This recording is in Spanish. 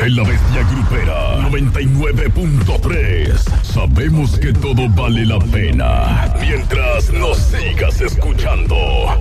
En la Bestia Grupera 99.3 sabemos que todo vale la pena mientras nos sigas escuchando.